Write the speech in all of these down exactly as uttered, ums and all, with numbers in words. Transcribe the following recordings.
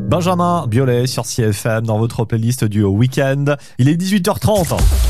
Benjamin Biolay sur C F M dans votre playlist du week-end. Il est dix-huit heures trente.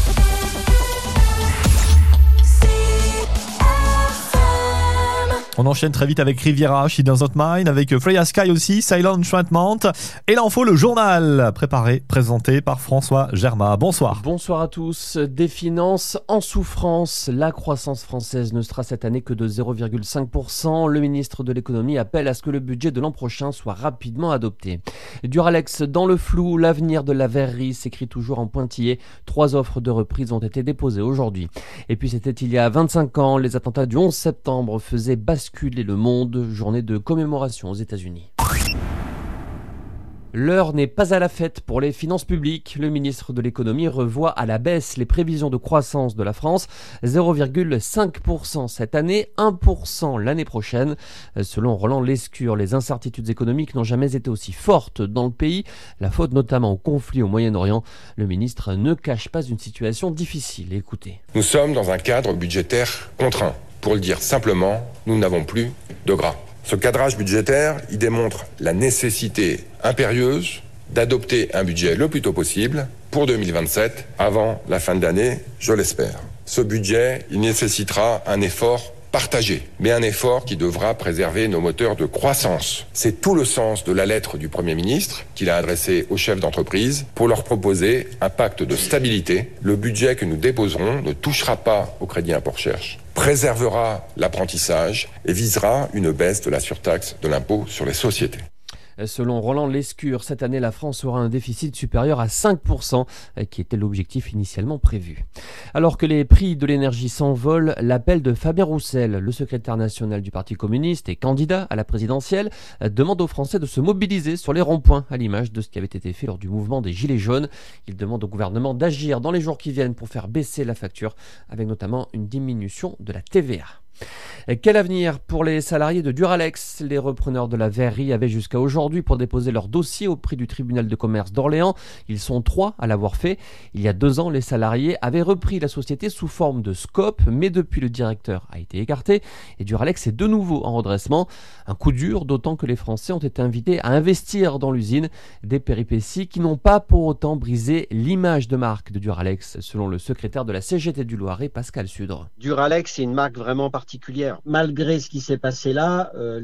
On enchaîne très vite avec Riviera, She Doesn't Mind, avec Freya Sky aussi, Silent Enchantment. Et l'info, le journal, préparé, présenté par François Germain. Bonsoir. Bonsoir à tous. Des finances en souffrance. La croissance française ne sera cette année que de zéro virgule cinq pour cent. Le ministre de l'économie appelle à ce que le budget de l'an prochain soit rapidement adopté. Duralex dans le flou, l'avenir de la verrerie s'écrit toujours en pointillé. Trois offres de reprise ont été déposées aujourd'hui. Et puis c'était il y a vingt-cinq ans, les attentats du onze septembre faisaient basculer le monde, journée de commémoration aux États-Unis. L'heure n'est pas à la fête pour les finances publiques. Le ministre de l'économie revoit à la baisse les prévisions de croissance de la France. zéro virgule cinq pour cent cette année, un pour cent l'année prochaine. Selon Roland Lescure, les incertitudes économiques n'ont jamais été aussi fortes dans le pays. La faute notamment au conflit au Moyen-Orient. Le ministre ne cache pas une situation difficile. Écoutez. Nous sommes dans un cadre budgétaire contraint. Pour le dire simplement, nous n'avons plus de gras. Ce cadrage budgétaire, il démontre la nécessité impérieuse d'adopter un budget le plus tôt possible pour deux mille vingt-sept, avant la fin de l'année, je l'espère. Ce budget, il nécessitera un effort partagé, mais un effort qui devra préserver nos moteurs de croissance. C'est tout le sens de la lettre du Premier ministre qu'il a adressée aux chefs d'entreprise pour leur proposer un pacte de stabilité. Le budget que nous déposerons ne touchera pas au crédit impôt-recherche, préservera l'apprentissage et visera une baisse de la surtaxe de l'impôt sur les sociétés. Selon Roland Lescure, cette année, la France aura un déficit supérieur à cinq pour cent, qui était l'objectif initialement prévu. Alors que les prix de l'énergie s'envolent, l'appel de Fabien Roussel, le secrétaire national du Parti communiste et candidat à la présidentielle, demande aux Français de se mobiliser sur les ronds-points, à l'image de ce qui avait été fait lors du mouvement des Gilets jaunes. Il demande au gouvernement d'agir dans les jours qui viennent pour faire baisser la facture, avec notamment une diminution de la T V A. Quel avenir pour les salariés de Duralex ? Les repreneurs de la verrerie avaient jusqu'à aujourd'hui pour déposer leur dossier auprès du tribunal de commerce d'Orléans. Ils sont trois à l'avoir fait. Il y a deux ans, les salariés avaient repris la société sous forme de scope, mais depuis le directeur a été écarté et Duralex est de nouveau en redressement. Un coup dur, d'autant que les Français ont été invités à investir dans l'usine. Des péripéties qui n'ont pas pour autant brisé l'image de marque de Duralex, selon le secrétaire de la C G T du Loiret, Pascal Sudre. Duralex, c'est une marque vraiment particulière. Malgré ce qui s'est passé là, euh,